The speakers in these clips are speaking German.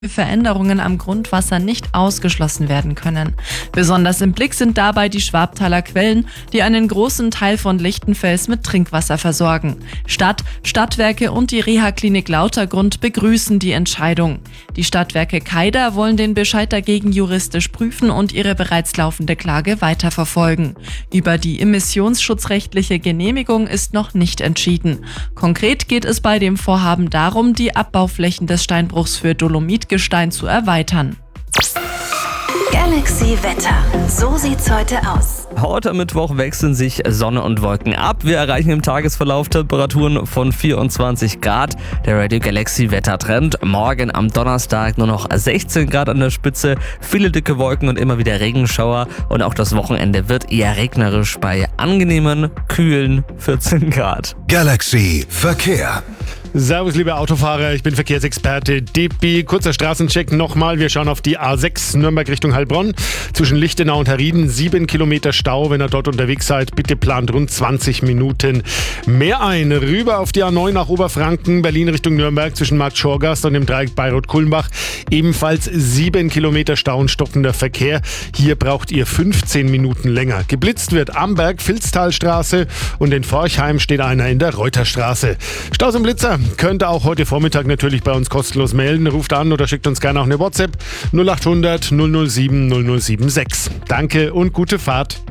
Veränderungen am Grundwasser nicht ausgeschlossen werden können. Besonders im Blick sind dabei die Schwabtaler Quellen, die einen großen Teil von Lichtenfels mit Trinkwasser versorgen. Stadt, Stadtwerke und die Reha-Klinik Lautergrund begrüßen die Entscheidung. Die Stadtwerke Keider wollen den Bescheid dagegen juristisch prüfen und ihre bereits laufende Klage weiterverfolgen. Über die emissionsschutzrechtliche Genehmigung ist noch nicht entschieden. Konkret geht es bei dem Vorhaben darum, die Abbauflächen des Steinbruchs für Dolomitgestein zu erweitern. Galaxy Wetter. So sieht's heute aus. Heute Mittwoch wechseln sich Sonne und Wolken ab. Wir erreichen im Tagesverlauf Temperaturen von 24 Grad. Der Radio Galaxy Wettertrend. Morgen am Donnerstag nur noch 16 Grad an der Spitze. Viele dicke Wolken und immer wieder Regenschauer. Und auch das Wochenende wird eher regnerisch bei angenehmen, kühlen 14 Grad. Galaxy Verkehr. Servus, liebe Autofahrer, ich bin Verkehrsexperte Depi. Kurzer Straßencheck nochmal. Wir schauen auf die A6 Nürnberg Richtung Heilbronn. Zwischen Lichtenau und Herrieden 7 Kilometer Stau. Wenn ihr dort unterwegs seid, bitte plant rund 20 Minuten mehr ein. Rüber auf die A9 nach Oberfranken, Berlin Richtung Nürnberg zwischen Markt Schorgast und dem Dreieck Bayreuth-Kulmbach. Ebenfalls 7 Kilometer Stau und stockender Verkehr. Hier braucht ihr 15 Minuten länger. Geblitzt wird Amberg, Vilstalstraße und in Forchheim steht einer in der Reuterstraße. Staus und Blitzer könnt ihr auch heute Vormittag natürlich bei uns kostenlos melden. Ruft an oder schickt uns gerne auch eine WhatsApp 0800 007 0076. Danke und gute Fahrt.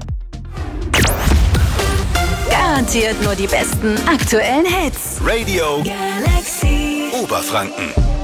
Garantiert nur die besten aktuellen Hits. Radio Galaxy Oberfranken.